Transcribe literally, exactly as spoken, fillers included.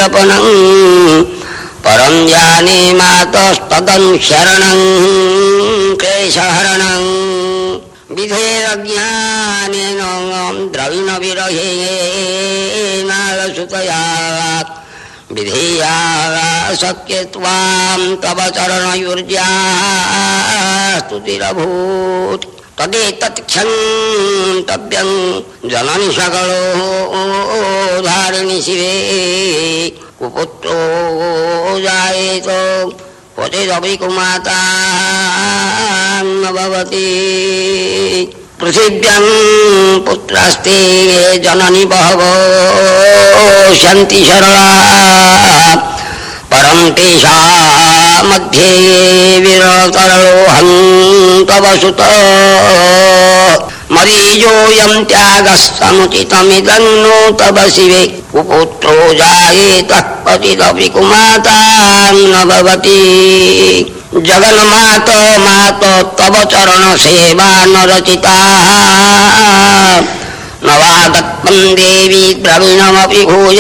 तर्पणं परं जाने मातस्तदनु शरणं क्लेशहरणं विधेरज्ञानेन द्रविणविरहेणालसुतया विधेया शक्य त्वां तव चरणयुर्जा स्तुतिरभूत् तदेतत् क्षन्तव्यं जननि सकलो धारिणि शिवे कुपुत्रो जायेत पतिरपि कुमाता न भवति पृथिव्यां पुत्रस्ते जननि बहवो सन्ति सरला परं तेषामध्ये विरतरोऽहं तव सुत मरीजोऽयं त्यागस्तमुचितमिदं नो तव शिवे कुपुत्रो जायेतः पतिरपि कुमाता न भवति जगन्मात मात तव चरण सेवा न रचिता न वा दत्तं देवी द्रविणमपि भूय